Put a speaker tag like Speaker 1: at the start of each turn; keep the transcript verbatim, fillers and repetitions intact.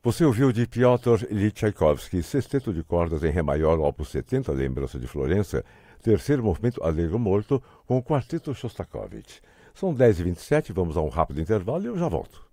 Speaker 1: Você ouviu de Piotr Ilyich Tchaikovsky, Sexteto de Cordas em Ré Maior, Opus setenta, Lembrança de Florença, terceiro movimento Allegro Molto, com o Quarteto Shostakovich. São dez e vinte e sete, vamos a um rápido intervalo e eu já volto.